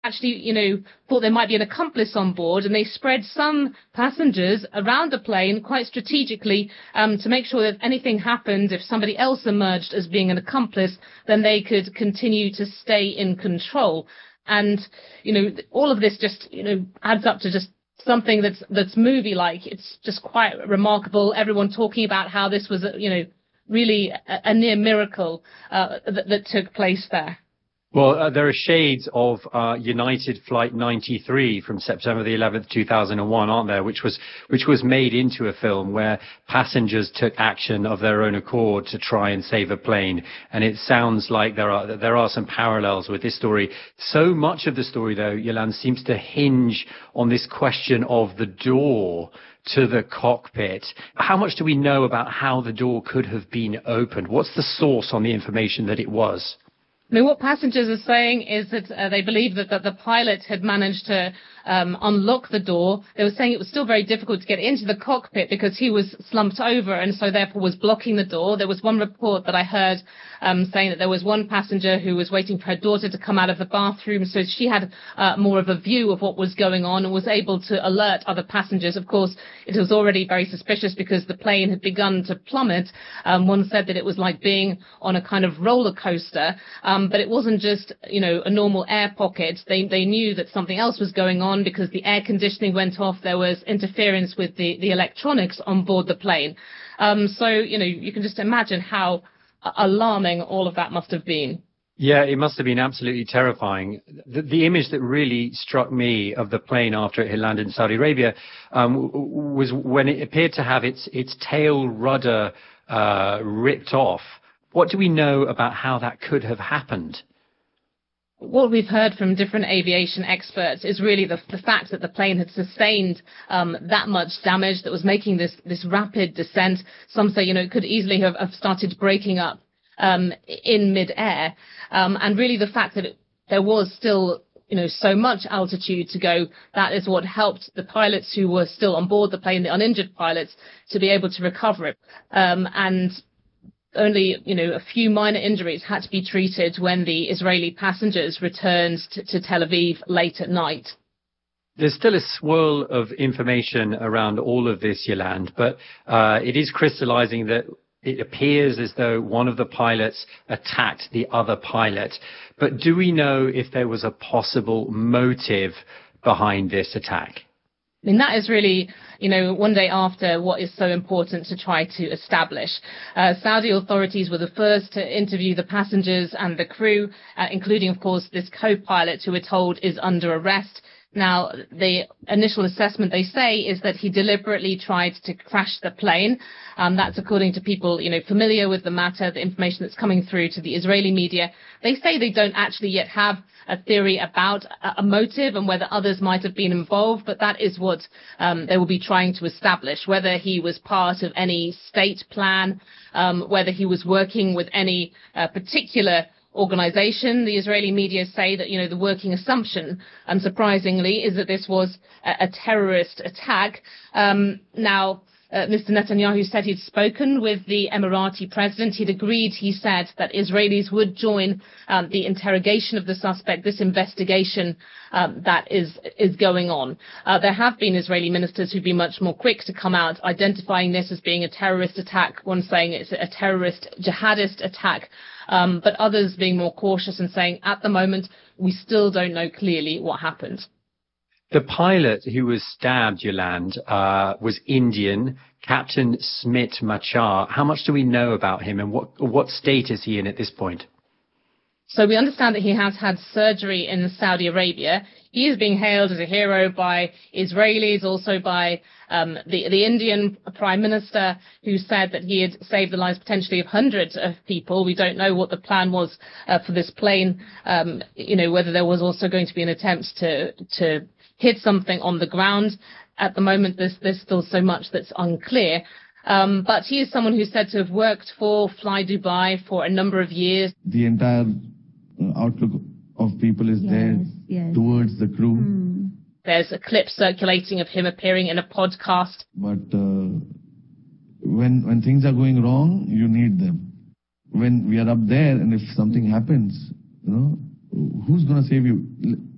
actually, thought there might be an accomplice on board, and they spread some passengers around the plane quite strategically to make sure that if anything happened, if somebody else emerged as being an accomplice, then they could continue to stay in control. And, all of this just, adds up to just something that's movie-like. It's just quite remarkable. Everyone talking about how this was, really a near miracle that took place there. Well, there are shades of United Flight 93 from September the 11th, 2001, aren't there? Which was made into a film where passengers took action of their own accord to try and save a plane. And it sounds like there are some parallels with this story. So much of the story, though, Yolande, seems to hinge on this question of the door to the cockpit. How much do we know about how the door could have been opened? What's the source on the information that it was? I mean, what passengers are saying is that they believe that the pilot had managed to unlock the door. They were saying it was still very difficult to get into the cockpit because he was slumped over and so therefore was blocking the door. There was one report that I heard saying that there was one passenger who was waiting for her daughter to come out of the bathroom, so she had more of a view of what was going on and was able to alert other passengers. Of course, it was already very suspicious because the plane had begun to plummet. One said that it was like being on a kind of roller coaster. But it wasn't just, a normal air pocket. They knew that something else was going on because the air conditioning went off. There was interference with the electronics on board the plane. So, you can just imagine how alarming all of that must have been. Yeah, it must have been absolutely terrifying. The image that really struck me of the plane after it had landed in Saudi Arabia was when it appeared to have its tail rudder ripped off. What do we know about how that could have happened? What we've heard from different aviation experts is really the fact that the plane had sustained that much damage that was making this rapid descent. Some say, it could easily have started breaking up in mid-air. And really the fact that there was still so much altitude to go, that is what helped the pilots who were still on board the plane, the uninjured pilots, to be able to recover it. And only, a few minor injuries had to be treated when the Israeli passengers returned to Tel Aviv late at night. There's still a swirl of information around all of this, Yolande, but it is crystallizing that it appears as though one of the pilots attacked the other pilot. But do we know if there was a possible motive behind this attack? I mean, that is really, one day after what is so important to try to establish. Saudi authorities were the first to interview the passengers and the crew, including, of course, this co-pilot who we're told is under arrest. Now, the initial assessment, they say, is that he deliberately tried to crash the plane. That's according to people, familiar with the matter, the information that's coming through to the Israeli media. They say they don't actually yet have a theory about a motive and whether others might have been involved, but that is what they will be trying to establish, whether he was part of any state plan, whether he was working with any particular organization. The Israeli media say that, the working assumption, unsurprisingly, is that this was a terrorist attack. Now, Mr. Netanyahu said he'd spoken with the Emirati president. He'd agreed, he said, that Israelis would join the interrogation of the suspect, this investigation that is going on. There have been Israeli ministers who've been much more quick to come out, identifying this as being a terrorist attack, one saying it's a terrorist jihadist attack, but others being more cautious and saying, at the moment, we still don't know clearly what happened. The pilot who was stabbed, Yolande, was Indian, Captain Smit Machar. How much do we know about him and what state is he in at this point? So we understand that he has had surgery in Saudi Arabia. He is being hailed as a hero by Israelis, also by the Indian Prime Minister, who said that he had saved the lives potentially of hundreds of people. We don't know what the plan was for this plane, whether there was also going to be an attempt to hit something on the ground. At the moment, there's still so much that's unclear. But he is someone who's said to have worked for Fly Dubai for a number of years. The entire outlook of people is there towards the crew. There's a clip circulating of him appearing in a podcast. But when things are going wrong, you need them. When we are up there and if something happens, who's going to save you?